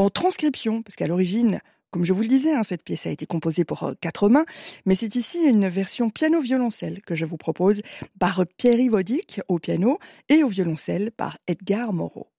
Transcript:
en transcription, parce qu'à l'origine, comme je vous le disais, cette pièce a été composée pour 4 mains, mais c'est ici une version piano-violoncelle que je vous propose par Pierre-Yves Audic au piano et au violoncelle par Edgar Moreau.